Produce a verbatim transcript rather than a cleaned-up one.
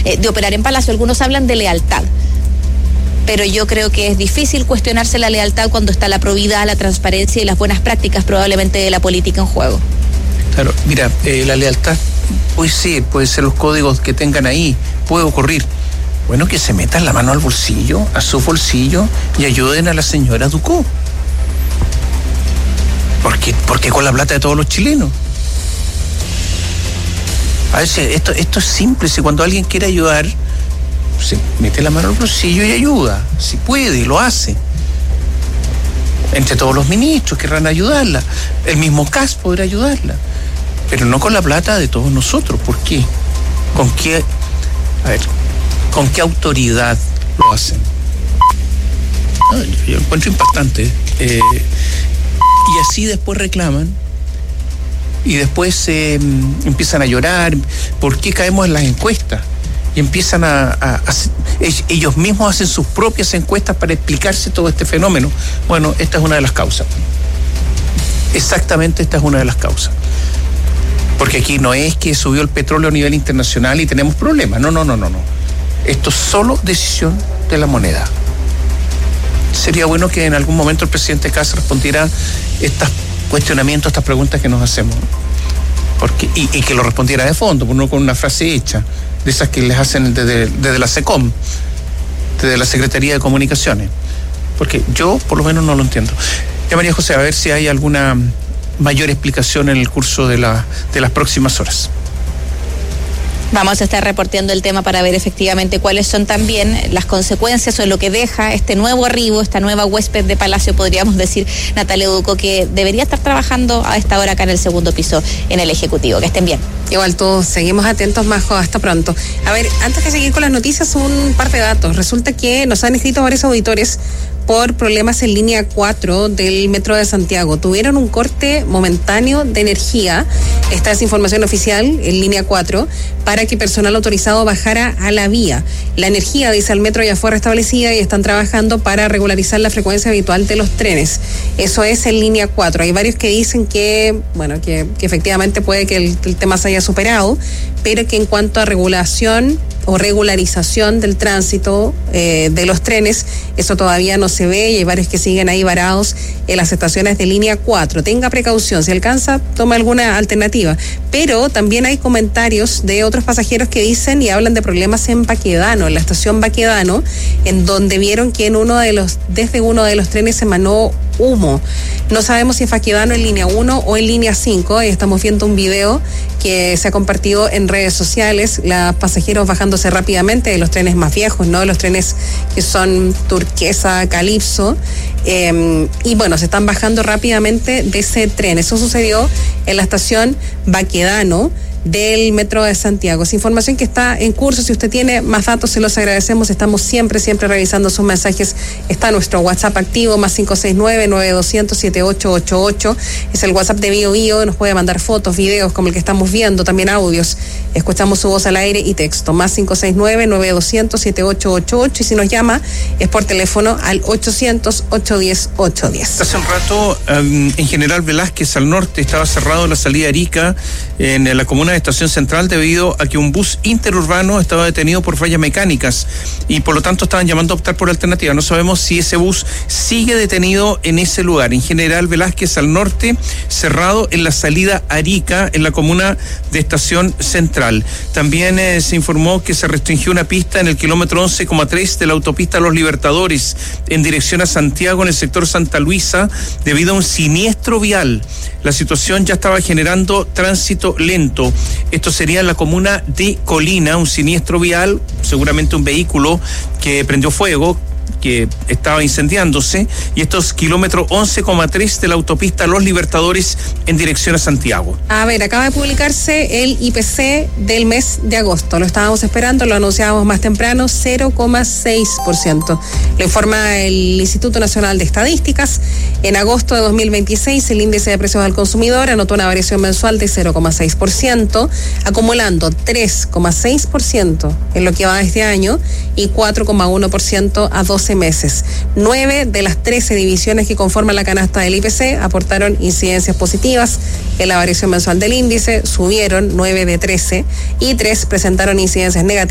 eh, de operar en Palacio. Algunos hablan de lealtad, pero yo creo que es difícil cuestionarse la lealtad cuando está la probidad, la transparencia y las buenas prácticas probablemente de la política en juego. Claro, mira, eh, la lealtad puede ser, puede ser los códigos que tengan ahí, puede ocurrir. Bueno, que se metan la mano al bolsillo, a su bolsillo, y ayuden a la señora Ducó. Porque, porque con la plata de todos los chilenos. A veces esto, esto es simple, si cuando alguien quiere ayudar, se mete la mano al bolsillo y ayuda, si puede, lo hace. Entre todos los ministros querrán ayudarla, el mismo C A S podrá ayudarla, pero no con la plata de todos nosotros. ¿Por qué? ¿Con qué? A ver, ¿con qué autoridad lo hacen? No, yo, yo encuentro impactante. Eh, y así después reclaman y después eh, empiezan a llorar. ¿Por qué caemos en las encuestas? Y empiezan a, a, a... ellos mismos hacen sus propias encuestas para explicarse todo este fenómeno. Bueno, esta es una de las causas. Exactamente esta es una de las causas. Porque aquí no es que subió el petróleo a nivel internacional y tenemos problemas. No, no, no, no, no. Esto es solo decisión de la moneda. Sería bueno que en algún momento el presidente Kast respondiera estos cuestionamientos, estas preguntas que nos hacemos. Porque, y, y que lo respondiera de fondo, no con una frase hecha, de esas que les hacen desde, desde la SECOM, desde la Secretaría de Comunicaciones. Porque yo, por lo menos, no lo entiendo. Ya, María José, a ver si hay alguna mayor explicación en el curso de, la, de las próximas horas. Vamos a estar reporteando el tema para ver efectivamente cuáles son también las consecuencias o lo que deja este nuevo arribo, esta nueva huésped de Palacio, podríamos decir, Natalia Ducó, que debería estar trabajando a esta hora acá en el segundo piso en el Ejecutivo. Que estén bien. Igual todos seguimos atentos, Majo, hasta pronto. A ver, antes de seguir con las noticias, un par de datos. Resulta que nos han escrito varios auditores por problemas en línea cuatro del Metro de Santiago. Tuvieron un corte momentáneo de energía, esta es información oficial en línea cuatro, para que personal autorizado bajara a la vía. La energía, dice el Metro, ya fue restablecida y están trabajando para regularizar la frecuencia habitual de los trenes. Eso es en línea cuatro. Hay varios que dicen que, bueno, que, que efectivamente puede que el, el tema se haya superado, pero que en cuanto a regulación o regularización del tránsito eh, de los trenes, eso todavía no se ve y hay varios que siguen ahí varados en las estaciones de línea cuatro. Tenga precaución, si alcanza, tome alguna alternativa. Pero también hay comentarios de otros pasajeros que dicen y hablan de problemas en Baquedano, en la estación Baquedano, en donde vieron que en uno de los, desde uno de los trenes emanó humo. No sabemos si es Baquedano en línea uno o en línea cinco. Estamos viendo un video que se ha compartido en redes sociales, los pasajeros bajándose rápidamente de los trenes más viejos, ¿no? De los trenes que son Turquesa, Calipso, eh, y bueno, se están bajando rápidamente de ese tren. Eso sucedió en la estación Baquedano del Metro de Santiago. Es información que está en curso. Si usted tiene más datos, se los agradecemos. Estamos siempre, siempre revisando sus mensajes. Está nuestro WhatsApp activo, más cinco seis nueve, nueve dos cero cero, siete ocho ocho ocho. Es el WhatsApp de Bio Bio. Nos puede mandar fotos, videos como el que estamos viendo, también audios. Escuchamos su voz al aire y texto. Más cinco seis nueve, nueve dos cero cero, siete ocho ocho ocho. Y si nos llama, es por teléfono al ochocientos, ochocientos diez, ochocientos diez. Hace un rato, um, en General Velázquez, al norte, estaba cerrado la salida a Arica, en la comuna de Estación Central, debido a que un bus interurbano estaba detenido por fallas mecánicas y por lo tanto estaban llamando a optar por alternativa. No sabemos si ese bus sigue detenido en ese lugar. En General Velázquez al norte, cerrado en la salida Arica, en la comuna de Estación Central. También eh, se informó que se restringió una pista en el kilómetro once coma tres de la autopista Los Libertadores en dirección a Santiago, en el sector Santa Luisa, debido a un siniestro vial. La situación ya estaba generando tránsito lento. Esto sería en la comuna de Colina, un siniestro vial, seguramente un vehículo que prendió fuego, que estaba incendiándose, y estos kilómetros once coma tres de la autopista Los Libertadores en dirección a Santiago. A ver, acaba de publicarse el I P C del mes de agosto. Lo estábamos esperando, lo anunciábamos más temprano, cero coma seis por ciento. Lo informa el Instituto Nacional de Estadísticas. En agosto de dos mil veintiséis, el índice de precios al consumidor anotó una variación mensual de cero coma seis por ciento, acumulando tres coma seis por ciento en lo que va de este año y cuatro coma uno por ciento a doce meses. Nueve de las trece divisiones que conforman la canasta del I P C aportaron incidencias positivas en la variación mensual del índice, subieron nueve de trece y tres presentaron incidencias negativas